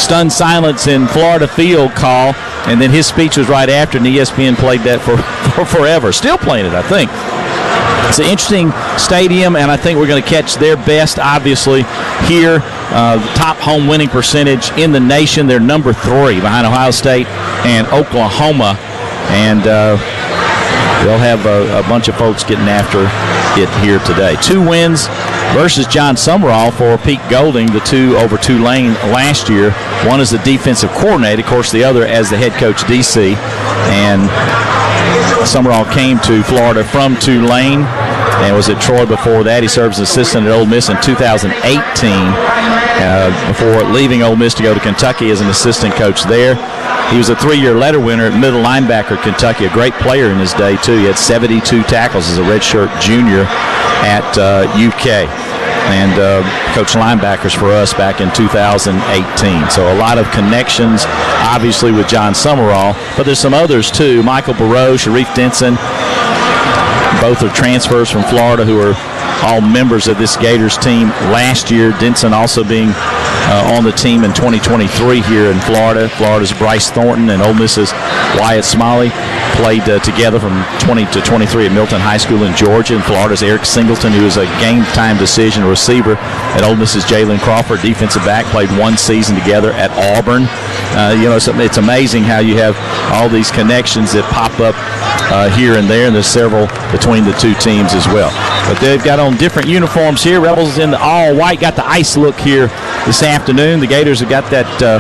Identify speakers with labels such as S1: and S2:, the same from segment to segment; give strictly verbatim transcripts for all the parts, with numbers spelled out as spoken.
S1: stunned silence in Florida Field call, and then his speech was right after, and E S P N played that for, for forever. Still playing it, I think. It's an interesting stadium, and I think we're going to catch their best, obviously, here. Uh, the top home winning percentage in the nation. They're number three behind Ohio State and Oklahoma. And uh, they'll have a, a bunch of folks getting after it here today. Two wins versus John Summerall for Pete Golding, the two over Tulane last year. One as the defensive coordinator, of course, the other as the head coach, D C. And Summerall came to Florida from Tulane and was at Troy before that. He served as assistant at Ole Miss in two thousand eighteen uh, before leaving Ole Miss to go to Kentucky as an assistant coach there. He was a three-year letter winner at middle linebacker at Kentucky, a great player in his day, too. He had seventy-two tackles as a redshirt junior at uh, U K. And uh, coached linebackers for us back in two thousand eighteen. So a lot of connections, obviously, with John Summerall. But there's some others, too. Michael Barreau, Sharif Denson, both are transfers from Florida who are all members of this Gators team last year. Denson also being uh, on the team in twenty twenty-three here in Florida. Florida's Bryce Thornton and Ole Miss's Wyatt Smalley played uh, together from twenty to twenty-three at Milton High School in Georgia. And Florida's Eric Singleton, who is a game-time decision receiver at Ole Miss's Jalen Crawford, defensive back, played one season together at Auburn. Uh, you know, it's, it's amazing how you have all these connections that pop up uh, here and there, and there's several between the two teams as well. But they've got on different uniforms here. Rebels in the all-white, got the ice look here this afternoon. The Gators have got that uh,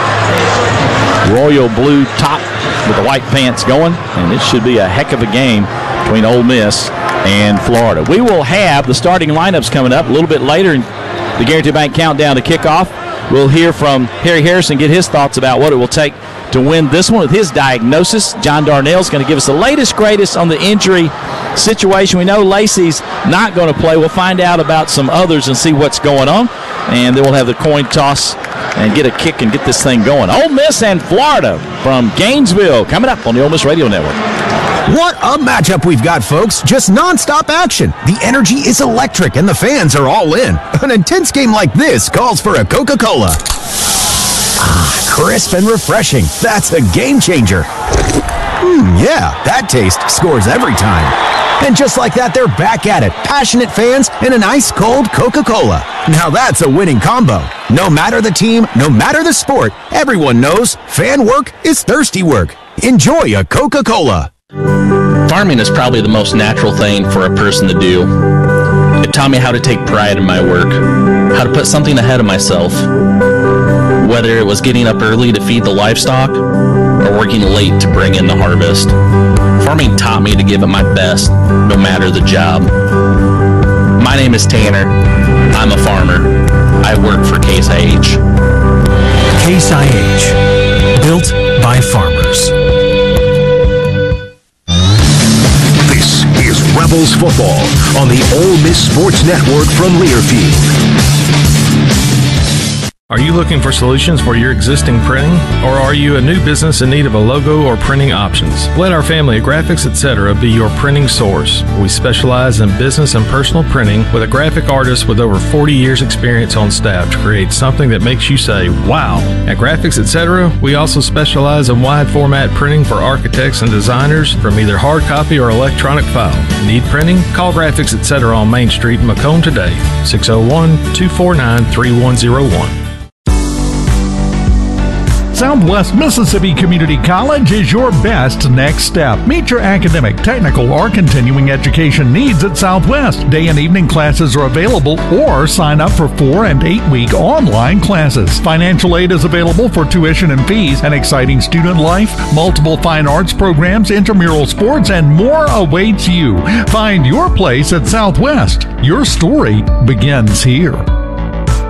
S1: royal blue top with the white pants going, and it should be a heck of a game between Ole Miss and Florida. We will have the starting lineups coming up a little bit later in the Guarantee Bank Countdown to kickoff. We'll hear from Harry Harrison, get his thoughts about what it will take to win this one with his diagnosis. John Darnell is going to give us the latest, greatest on the injury situation. We know Lacey's not going to play. We'll find out about some others and see what's going on. And then we'll have the coin toss and get a kick and get this thing going. Ole Miss and Florida from Gainesville coming up on the Ole Miss Radio Network.
S2: What a matchup we've got, folks. Just nonstop action. The energy is electric and the fans are all in. An intense game like this calls for a Coca-Cola. Ah, crisp and refreshing. That's a game changer. Mmm, yeah, that taste scores every time. And just like that, they're back at it. Passionate fans and an ice-cold Coca-Cola. Now that's a winning combo. No matter the team, no matter the sport, everyone knows fan work is thirsty work. Enjoy a Coca-Cola.
S3: Farming is probably the most natural thing for a person to do. It taught me how to take pride in my work, how to put something ahead of myself. Whether it was getting up early to feed the livestock or working late to bring in the harvest. Farming taught me to give it my best, no matter the job. My name is Tanner. I'm a farmer. I work for Case I H.
S4: Case I H, built by farmers.
S5: This is Rebels Football on the Ole Miss Sports Network from Learfield.
S6: Are you looking for solutions for your existing printing? Or are you a new business in need of a logo or printing options? Let our family at Graphics Etc. be your printing source. We specialize in business and personal printing with a graphic artist with over forty years experience on staff to create something that makes you say, wow. At Graphics Etc., we also specialize in wide format printing for architects and designers from either hard copy or electronic file. Need printing? Call Graphics Etc. on Main Street in Macomb today, six oh one, two four nine, three one oh one.
S7: Southwest Mississippi Community College is your best next step. Meet your academic, technical, or continuing education needs at Southwest. Day and evening classes are available, or sign up for four and eight week online classes. Financial aid is available for tuition and fees, an exciting student life, multiple fine arts programs, intramural sports, and more awaits you. Find your place at Southwest. Your story begins here.